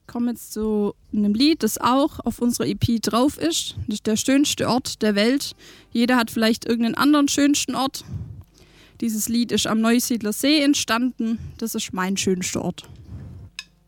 Kommen jetzt zu einem Lied, das auch auf unserer EP drauf ist. Das ist der schönste Ort der Welt. Jeder hat vielleicht irgendeinen anderen schönsten Ort. Dieses Lied ist am Neusiedler See entstanden. Das ist mein schönster Ort.